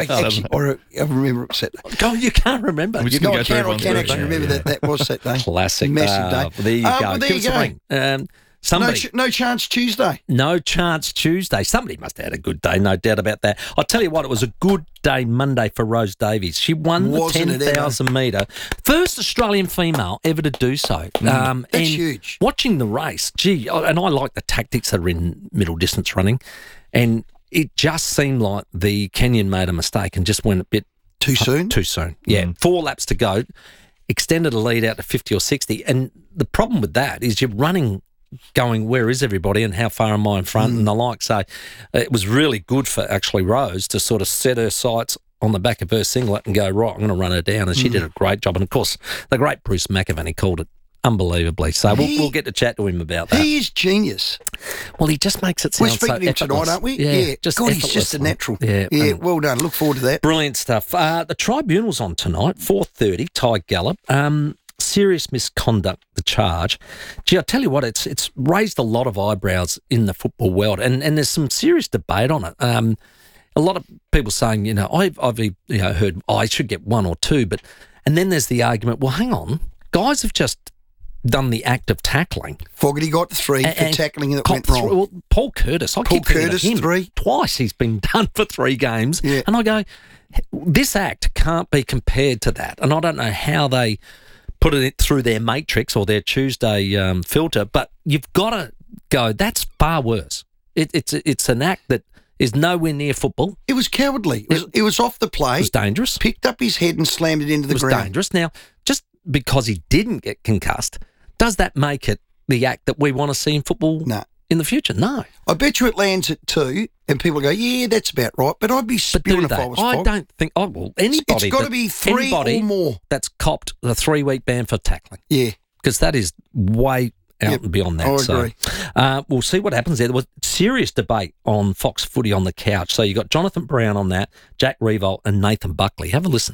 I remember it was Saturday. Oh, you can't remember. I can actually remember that was Saturday. Classic. Massive day. There you go. Well, there Give you us a ring. Somebody. No Chance Tuesday. No Chance Tuesday. Somebody must have had a good day, no doubt about that. I'll tell you what, it was a good day Monday for Rose Davies. She won the 10,000 metre. First Australian female ever to do so. That's huge. Watching the race, gee, and I like the tactics that are in middle distance running, and it just seemed like the Kenyan made a mistake and just went a bit too soon. Too soon, yeah. 4 laps to go, extended a lead out to 50 or 60, and the problem with that is you're running going, where is everybody and how far am I in front and the like. So it was really good for actually Rose to sort of set her sights on the back of her singlet and go, right, I'm going to run her down. And she did a great job. And, of course, the great Bruce McAvaney called it unbelievably. So we'll get to chat to him about that. He is genius. Well, he just makes it sound so effortless. We're speaking to him tonight, aren't we? Yeah. God, he's just a natural. Yeah. Well done. Look forward to that. Brilliant stuff. The tribunal's on tonight, 4:30, Ty Gallop. Serious misconduct, the charge. Gee, I tell you what, it's raised a lot of eyebrows in the football world, and there's some serious debate on it. A lot of people saying, I've heard I should get 1 or 2, and then there's the argument, well, hang on, guys have just done the act of tackling. Fogarty got 3 for tackling that went wrong. Well, Paul Curtis, Paul Curtis, 3. Twice he's been done for 3 games, and I go, this act can't be compared to that, and I don't know how they put it through their matrix or their Tuesday filter, but you've got to go, that's far worse. It's an act that is nowhere near football. It was cowardly. It was off the play. It was dangerous. Picked up his head and slammed it into the ground. It was dangerous. Now, just because he didn't get concussed, does that make it the act that we want to see in football in the future? No. I bet you it lands at 2 and people go, yeah, that's about right, but I'd be spewing if I was I don't think, anybody. It's got to be 3 or more. That's copped the 3-week ban for tackling. Yeah. Because that is way out and beyond that. I agree. We'll see what happens there. There was serious debate on Fox Footy on the couch. So you got Jonathan Brown on that, Jack Revolt and Nathan Buckley. Have a listen.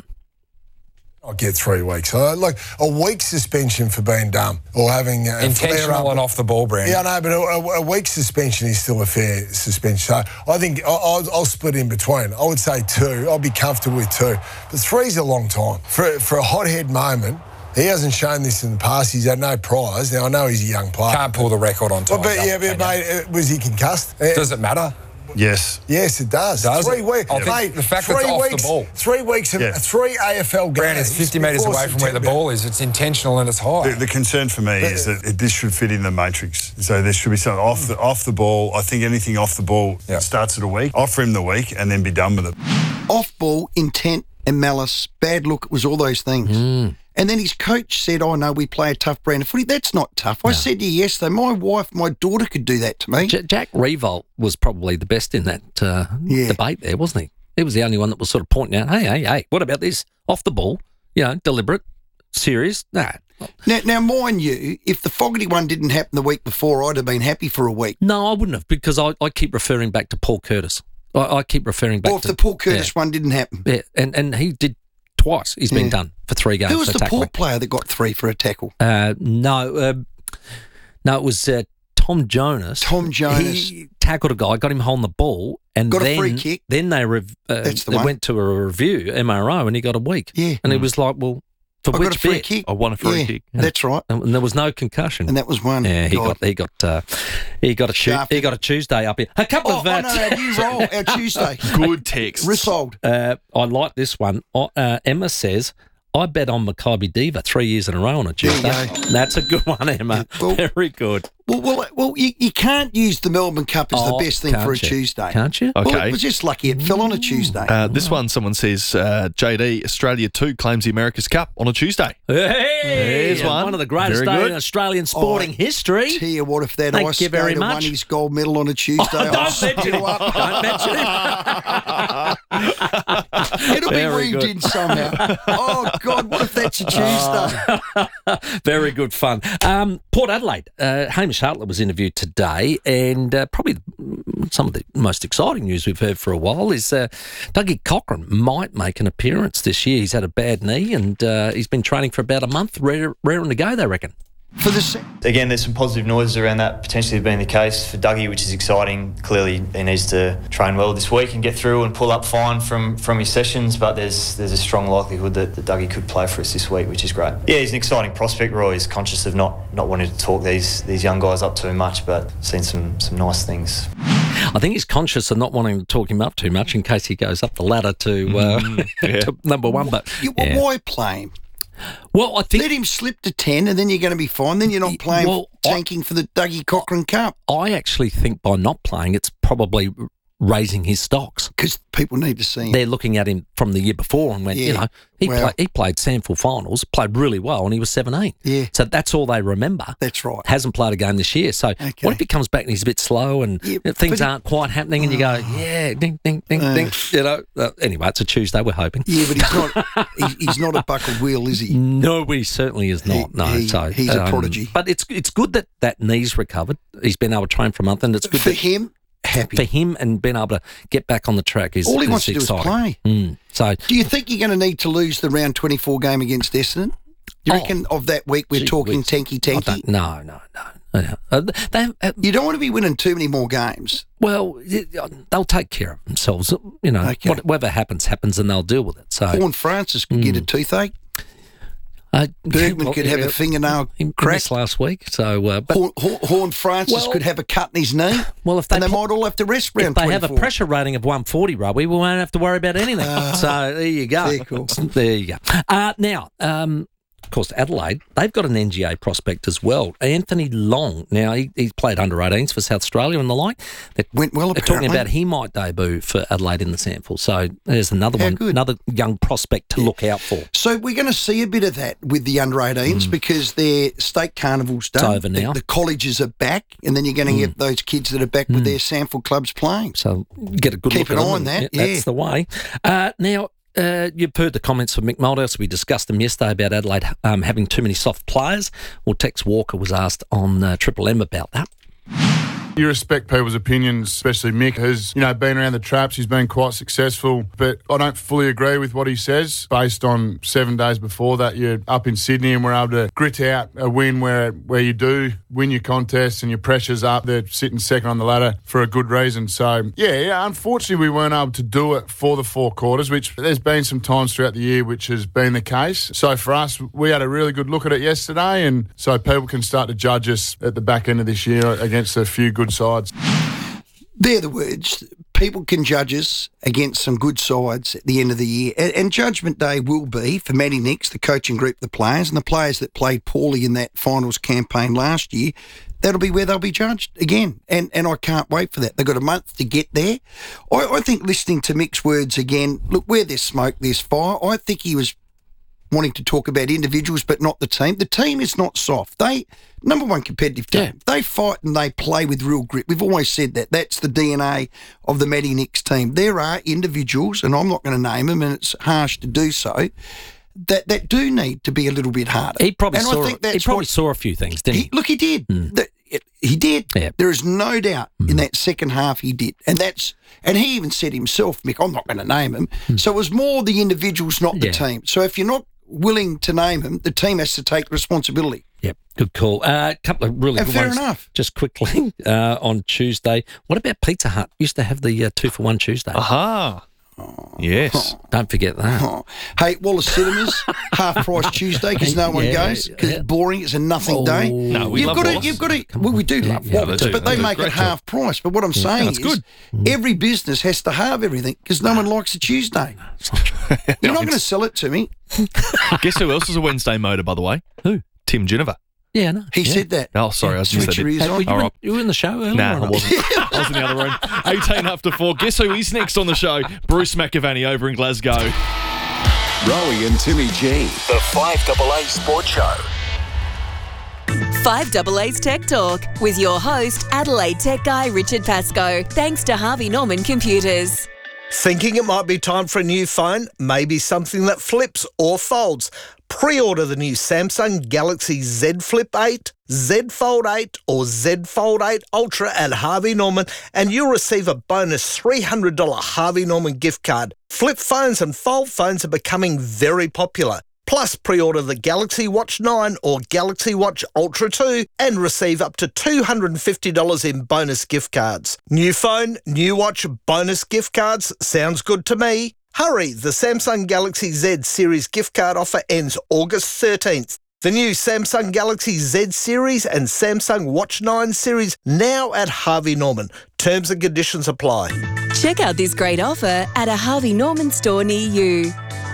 I'll get 3 weeks. Like a week's suspension for being dumb or having intentional and off the ball, Brand. Yeah, I know, but a week's suspension is still a fair suspension. So I think I'll split in between. I would say 2. I'll be comfortable with 2, but 3's a long time for a hothead moment. He hasn't shown this in the past. He's had no prize. Now I know he's a young player. Can't pull the record on time. But mate, was he concussed? Does it matter? Yes, it does. 3 weeks, mate. The fact that it's off the ball. 3 weeks and 3 AFL games. Brand, it's 50 metres away from where the ball is. It's intentional and it's high. The concern for me is that this should fit in the matrix. So there should be something off the ball. I think anything off the ball starts at a week. Offer him the week and then be done with it. Off ball, intent and malice, bad look, it was all those things. And then his coach said, oh, no, we play a tough brand of footy. That's not tough. I said to you yesterday, my daughter could do that to me. Jack Revolt was probably the best in that debate there, wasn't he? He was the only one that was sort of pointing out, hey, what about this? Off the ball, deliberate, serious? Nah. Now, mind you, if the Fogarty one didn't happen the week before, I'd have been happy for a week. No, I wouldn't have, because I keep referring back to Paul Curtis. I keep referring back to... Or if the Paul Curtis one didn't happen. Yeah, and he did twice. He's been done for 3 games. Who was for the tackling. Port player that got 3 for a tackle? No. No, it was Tom Jonas. He tackled a guy, got him holding the ball, and got then, a free kick. Then they went to a review, MRO, and he got a week. Yeah. And he was like, well, for I which got a free bit? kick. I won a free kick. That's right. And there was no concussion. And that was one. Yeah, he got a Tuesday up here. A couple of no, you roll our Tuesday. Good text. Resold. I like this one. Emma says, I bet on Maccabi Diva 3 years in a row on a Tuesday. That's a good one, Emma. Well, very good. Well, you can't use the Melbourne Cup as the best thing for a Tuesday. Can't you? Okay. Well, it was just lucky it fell on a Tuesday. This one, someone says, JD, Australia 2 claims the America's Cup on a Tuesday. Hey! There's one. One of the greatest days in Australian sporting history. Tell you what, if that Thank ice you very skater much. won his gold medal on a Tuesday, Don't mention him. Don't mention him. It'll be weaved in somehow. Oh, God, what if that's a Tuesday? Very good fun. Port Adelaide. Hamish Hartlett was interviewed today, and probably some of the most exciting news we've heard for a while is Dougie Cochran might make an appearance this year. He's had a bad knee, and he's been training for about a month, raring to go, they reckon. Again, there's some positive noises around that potentially being the case for Dougie, which is exciting. Clearly, he needs to train well this week and get through and pull up fine from his sessions, but there's a strong likelihood that Dougie could play for us this week, which is great. Yeah, he's an exciting prospect. Roy is conscious of not wanting to talk these young guys up too much, but seen some nice things. I think he's conscious of not wanting to talk him up too much in case he goes up the ladder to number one. But why play him? Well, I think let him slip to 10, and then you're going to be fine. Then you're not playing, tanking for the Dougie Cochran Cup. I actually think by not playing, it's probably raising his stocks because people need to see him. They're looking at him from the year before and went, he played SANFL finals, played really well, and he was 17. Yeah, so that's all they remember. That's right. Hasn't played a game this year. So what if he comes back and he's a bit slow and things aren't quite happening, and you go, ding, ding, ding, ding. Anyway, it's a Tuesday. We're hoping. Yeah, but he's not a buckled wheel, is he? No, he certainly is not. He's a prodigy. But it's good that knee's recovered. He's been able to train for a month, and it's good for him. Happy for him, and being able to get back on the track is all he wants to exciting. Do is play. So, do you think you're going to need to lose the round 24 game against Essendon? Do you reckon of that week we're talking tanky? No. You don't want to be winning too many more games. Well, they'll take care of themselves. Whatever happens, and they'll deal with it. So, Horn Francis could get a toothache. Bergman could have a fingernail crack last week. So, Horn Francis could have a cut in his knee. Well, if they might all have to rest round 24. If they have a pressure rating of 140, Robbie, we won't have to worry about anything. So there you go. Very cool. There you go. Now, of course, Adelaide, they've got an NGA prospect as well, Anthony Long. Now, he played under-18s for South Australia and the like. Went well, they're talking about he might debut for Adelaide in the SANFL. So there's another another young prospect to look out for. So we're going to see a bit of that with the under-18s because their state carnival's done. It's over now. The colleges are back, and then you're going to get those kids that are back with their SANFL clubs playing. So get a good Keep look an at eye on that. That's the way. Now, you've heard the comments from Mick Malthouse. We discussed them yesterday about Adelaide having too many soft players. Well, Tex Walker was asked on Triple M about that. You respect people's opinions, especially Mick has, been around the traps. He's been quite successful, but I don't fully agree with what he says. Based on 7 days before that, you're up in Sydney and we're able to grit out a win where you do win your contest and your pressure's up. They're sitting second on the ladder for a good reason. So, unfortunately we weren't able to do it for the 4 quarters, which there's been some times throughout the year which has been the case. So for us, we had a really good look at it yesterday, and so people can start to judge us at the back end of this year against a few good sides. They're the words. People can judge us against some good sides at the end of the year. And Judgment Day will be for Matty Nicks, the coaching group, the players, and the players that played poorly in that finals campaign last year. That'll be where they'll be judged again. And I can't wait for that. They've got a month to get there. I think listening to Mick's words again, look, where there's smoke, there's fire. I think he was wanting to talk about individuals but not the team. The team is not soft. They, number one competitive team. Yeah. They fight and they play with real grit. We've always said that. That's the DNA of the Matty Nicks team. There are individuals, and I'm not going to name them, and it's harsh to do so, that do need to be a little bit harder. He probably saw a few things, didn't he? Look, he did. He did. Yeah. There is no doubt in that second half he did. And he even said himself, Mick, I'm not going to name him. So it was more the individuals, not the team. So if you're not willing to name him, the team has to take responsibility. Yep, good call. A couple of really good fair ones. Enough. Just quickly, on Tuesday. What about Pizza Hut? Used to have the 2-for-1 Tuesday. Aha. Yes. Don't forget that. Hey, Wallace Cinemas, half-price Tuesday because no one goes because it's boring. It's a nothing day. No, we love Wallace. You've got to. Well, we do love Wallace, but they make it half price. But what I'm saying is, good. Every business has to have everything because no one likes a Tuesday. You're not going to sell it to me. Guess who else is a Wednesday motor, by the way? Who? Tim Geneva. Yeah, no. He said that. Oh, sorry, I just said it. You were in the show earlier? Nah, I wasn't. I was in the other room. 18 after 4. Guess who is next on the show? Bruce McAvaney over in Glasgow. Rowie and Timmy G. The 5AA Sports Show. 5AA's Tech Talk with your host, Adelaide Tech guy Richard Pascoe. Thanks to Harvey Norman Computers. Thinking it might be time for a new phone? Maybe something that flips or folds? Pre-order the new Samsung Galaxy Z Flip 8, Z Fold 8 or Z Fold 8 Ultra at Harvey Norman and you'll receive a bonus $300 Harvey Norman gift card. Flip phones and fold phones are becoming very popular. Plus, pre-order the Galaxy Watch 9 or Galaxy Watch Ultra 2 and receive up to $250 in bonus gift cards. New phone, new watch, bonus gift cards. Sounds good to me. Hurry, the Samsung Galaxy Z Series gift card offer ends August 13th. The new Samsung Galaxy Z Series and Samsung Watch 9 Series now at Harvey Norman. Terms and conditions apply. Check out this great offer at a Harvey Norman store near you.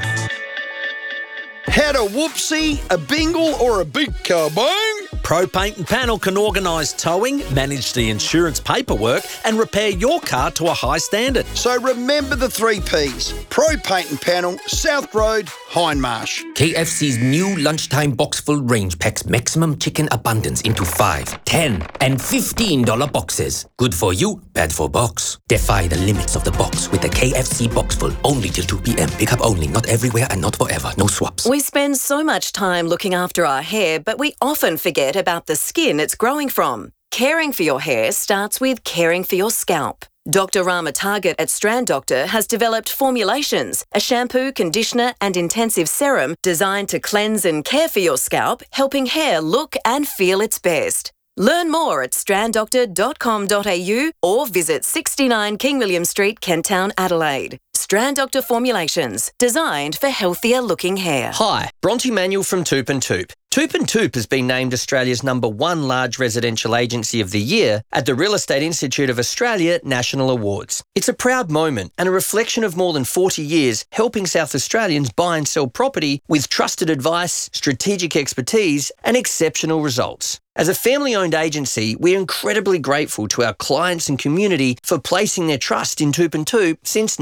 Had a whoopsie, a bingle or a big kabong? Pro Paint and Panel can organise towing, manage the insurance paperwork and repair your car to a high standard. So remember the 3 Ps. Pro Paint and Panel, South Road, Hindmarsh. KFC's new lunchtime box-full range packs maximum chicken abundance into 5, 10 and $15 boxes. Good for you, bad for box. Defy the limits of the box with the KFC box-full. Only till 2 p.m. Pick up only, not everywhere and not forever. No swaps. We spend so much time looking after our hair, but we often forget about the skin it's growing from. Caring for your hair starts with caring for your scalp. Dr. Rama Target at Strand Doctor has developed formulations, a shampoo, conditioner and intensive serum designed to cleanse and care for your scalp, helping hair look and feel its best. Learn more at stranddoctor.com.au or visit 69 King William Street, Kent Town, Adelaide. Strand Doctor formulations, designed for healthier looking hair. Hi, Bronte Manuel from Toop and Toop. Toop and Toop has been named Australia's #1 large residential agency of the year at the Real Estate Institute of Australia National Awards. It's a proud moment and a reflection of more than 40 years helping South Australians buy and sell property with trusted advice, strategic expertise and exceptional results. As a family-owned agency, we're incredibly grateful to our clients and community for placing their trust in Toop and Toop since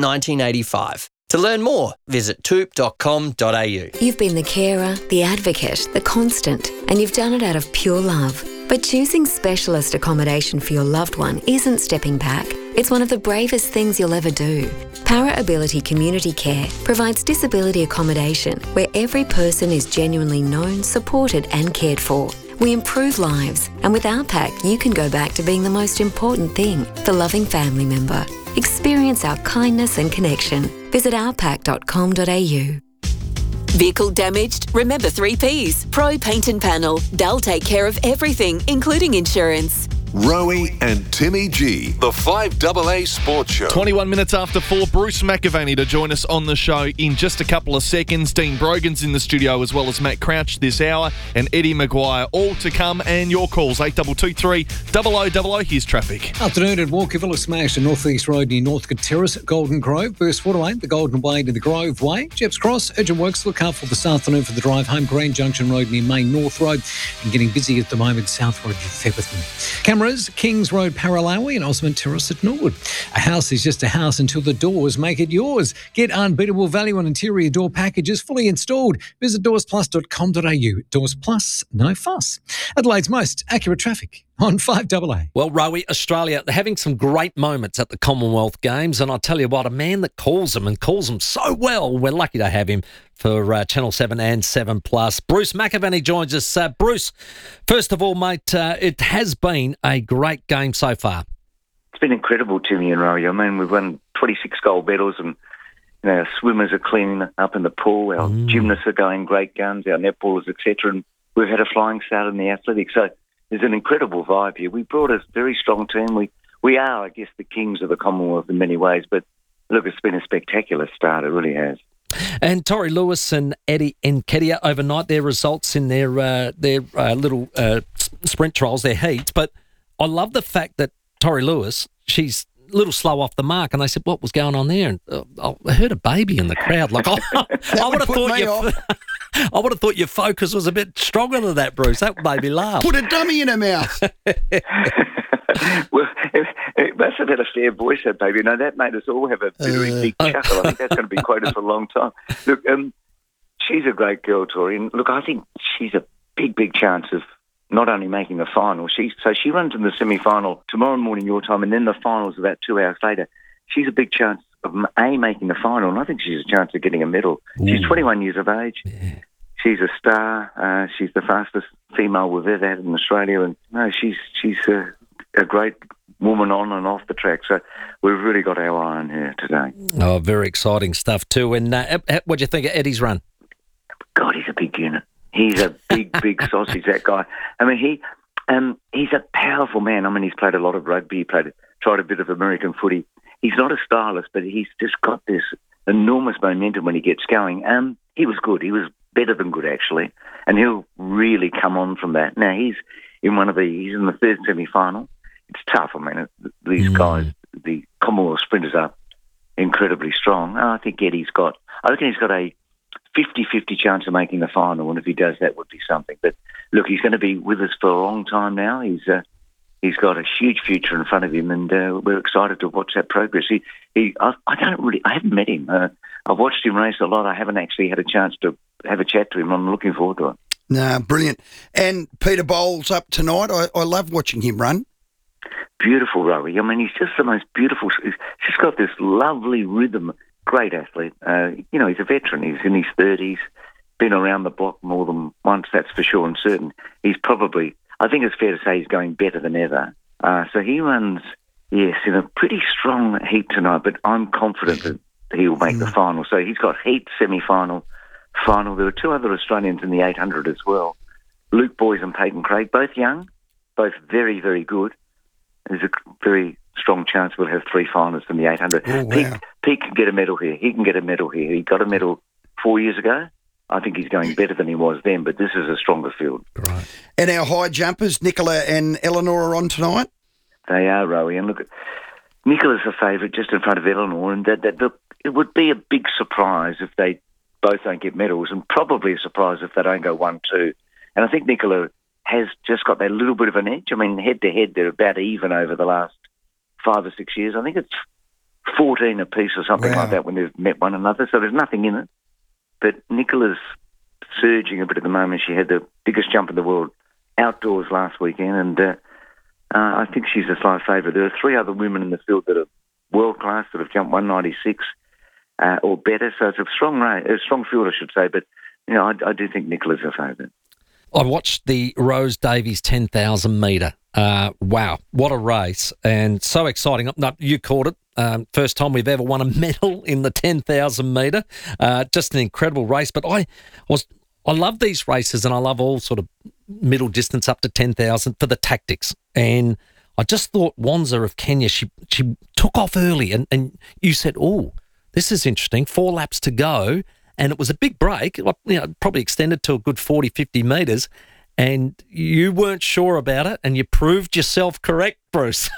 1985. To learn more, visit toop.com.au. You've been the carer, the advocate, the constant, and you've done it out of pure love. But choosing specialist accommodation for your loved one isn't stepping back. It's one of the bravest things you'll ever do. Para Ability Community Care provides disability accommodation where every person is genuinely known, supported and cared for. We improve lives, and with our pack, you can go back to being the most important thing, the loving family member. Experience our kindness and connection. Visit ourpack.com.au. Vehicle damaged? Remember 3 Ps. Pro Paint and Panel. They'll take care of everything, including insurance. Rowie and Timmy G, the 5AA Sports Show. 21 minutes after 4, Bruce McAvaney to join us on the show in just a couple of seconds. Dean Brogan's in the studio as well as Matt Crouch this hour and Eddie Maguire, all to come, and your calls 8223 0000. Here's traffic. Afternoon at Walkerville Smash and North East Road near Northcote Terrace, Golden Grove, Burst Waterway, the Golden Way to the Grove Way, Jeps Cross, urgent works look out for this afternoon for the drive home, Grand Junction Road near Main North Road, and getting busy at the moment, South Road to Featherton. Cameras, Kings Road, Paralawi and Osmond Terrace at Norwood. A house is just a house until the doors make it yours. Get unbeatable value on interior door packages fully installed. Visit doorsplus.com.au. Doors Plus, no fuss. Adelaide's most accurate traffic on 5AA. Well, Rowie, Australia, they're having some great moments at the Commonwealth Games, and I'll tell you what, a man that calls them and calls them so well, we're lucky to have him for Channel 7 and 7 Plus. Bruce McAvaney joins us. Bruce, first of all, mate, it has been a great game so far. It's been incredible, Timmy and Rowie. I mean, we've won 26 gold medals and you know, our swimmers are cleaning up in the pool, our gymnasts are going great guns, our netballers, etc. And We've had a flying start in the athletics. So there's an incredible vibe here. We brought a very strong team. We are, I guess, the kings of the Commonwealth in many ways. But look, it's been a spectacular start. It really has. And Tori Lewis and Eddie Nketiah overnight, their results in their little sprint trials, their heats. But I love the fact that Tori Lewis, she's a little slow off the mark, and they said, what was going on there? And I heard a baby in the crowd. Like, I would have thought your focus was a bit stronger than that, Bruce. That made me laugh. Put a dummy in her mouth. Well, it must have had a fair voice, that baby. No, that made us all have a very big chuckle. I think that's going to be quoted for a long time. Look, she's a great girl, Tori. And look, I think she's a big chance of not only making the final. So she runs in the semi-final tomorrow morning your time, and then the final's about 2 hours later. She's a big chance of making the final, and I think she's a chance of getting a medal. Ooh. She's 21 years of age. Yeah. She's a star. She's the fastest female we've ever had in Australia, and no, she's a great woman on and off the track. So we've really got our eye on her today. Oh, very exciting stuff too. And what do you think of Eddie's run? God, he's a big unit. He's a big sausage, that guy. I mean, he's a powerful man. I mean, he's played a lot of rugby. He tried a bit of American footy. He's not a stylist, but he's just got this enormous momentum when he gets going. He was good. He was better than good, actually. And he'll really come on from that. Now, he's in the third semi-final. It's tough. I mean, these guys, the Commonwealth sprinters are incredibly strong. I think I reckon he's got a 50-50 chance of making the final, and if he does, that would be something. But look, he's going to be with us for a long time now. He's got a huge future in front of him, and we're excited to watch that progress. I haven't met him. I've watched him race a lot. I haven't actually had a chance to have a chat to him. I'm looking forward to it. Nah, brilliant. And Peter Bowles up tonight. I love watching him run. Beautiful, Rowie. I mean, he's just the most beautiful. He's just got this lovely rhythm. Great athlete. He's a veteran. He's in his 30s, been around the block more than once, that's for sure and certain. He's probably, I think it's fair to say, he's going better than ever. So he runs, yes, in a pretty strong heat tonight, but I'm confident that he'll make the final. So he's got heat, semi-final, final. There are two other Australians in the 800 as well. Luke Boys and Peyton Craig, both young, both very, very good. There's a very strong chance we'll have three finalists in the 800. Oh, wow. Pete can get a medal here. He can get a medal here. He got a medal 4 years ago. I think he's going better than he was then, but this is a stronger field. Right. And our high jumpers, Nicola and Eleanor, are on tonight? They are, Rowie. And look, Nicola's a favourite just in front of Eleanor, and it would be a big surprise if they both don't get medals, and probably a surprise if they don't go 1-2. And I think Nicola has just got that little bit of an edge. I mean, head-to-head, they're about even over the last 5 or 6 years. I think it's 14 apiece or something like that when they've met one another, so there's nothing in it. But Nicola's surging a bit at the moment. She had the biggest jump in the world outdoors last weekend, and I think she's a slight favourite. There are three other women in the field that are world-class, that have jumped 196 or better, so it's a strong field, I should say, but I do think Nicola's a favourite. I watched the Rose Davies 10,000 metre. Wow, what a race, and so exciting. No, you caught it. First time we've ever won a medal in the 10,000 metre. Just an incredible race. But I love these races, and I love all sort of middle distance up to 10,000 for the tactics. And I just thought Wanza of Kenya, she took off early, and you said, oh, this is interesting. 4 laps to go, and it was a big break. Probably extended to a good 40, 50 metres. And you weren't sure about it, and you proved yourself correct, Bruce.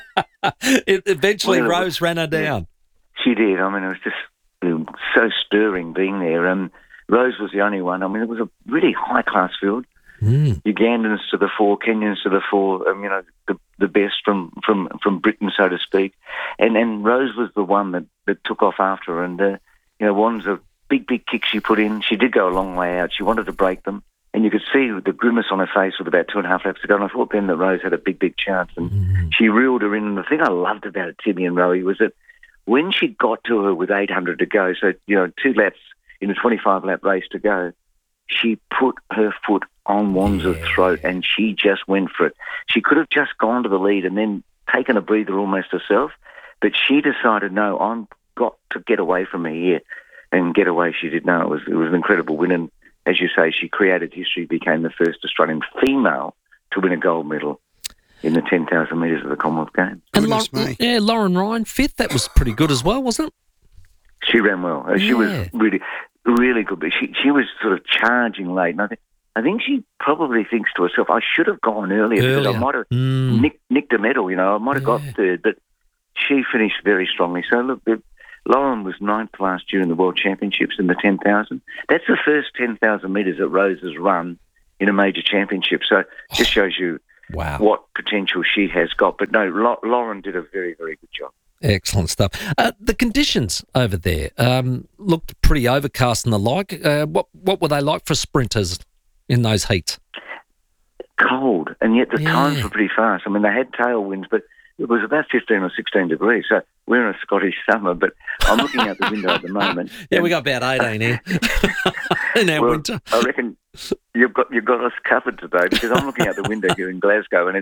Eventually, Rose ran her down. She did. I mean, it was just so stirring being there. Rose was the only one. I mean, it was a really high-class field. Ugandans to the fore, Kenyans to the fore, the best from Britain, so to speak. And Rose was the one that took off after her. And, one's a big kick she put in. She did go a long way out. She wanted to break them. And you could see the grimace on her face with about 2.5 laps to go. And I thought then that Rose had a big chance. And she reeled her in. And the thing I loved about it, Timmy and Rowie, was that when she got to her with 800 to go, so, 2 laps in a 25-lap race to go, she put her foot on Wanza's throat and she just went for it. She could have just gone to the lead and then taken a breather almost herself, but she decided, no, I've got to get away from her here. And get away she did. No, it was an incredible win. And as you say, she created history, became the first Australian female to win a gold medal in the 10,000 metres of the Commonwealth Games. And Lauren Ryan, fifth. That was pretty good as well, wasn't it? She ran well. She was really, really good. But she was sort of charging late. And I think she probably thinks to herself, I should have gone earlier. Because I might have nicked a medal, I might have got third. But she finished very strongly. So, look, Lauren was ninth last year in the World Championships in the 10,000. That's the first 10,000 metres that Rose has run in a major championship. So just shows you what potential she has got. But no, Lauren did a very, very good job. Excellent stuff. The conditions over there looked pretty overcast and the like. What were they like for sprinters in those heats? Cold, and yet the times were pretty fast. I mean, they had tailwinds, but it was about 15 or 16 degrees. So we're in a Scottish summer, but I'm looking out the window at the moment. We got about 18 here in our winter. I reckon you've got us covered today, because I'm looking out the window here in Glasgow, and